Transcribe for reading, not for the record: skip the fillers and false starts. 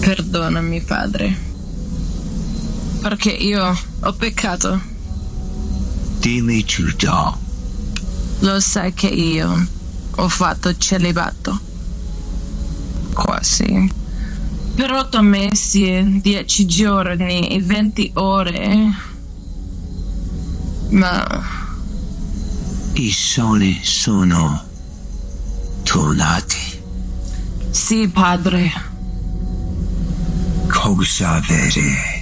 Perdonami, padre, perché io ho peccato. Dimmi tutto. Lo sai che io ho fatto celibato. Quasi. Per 8 mesi, 10 giorni e 20 ore. Ma I soli sono tornati. sì, padre. Cosa vedi?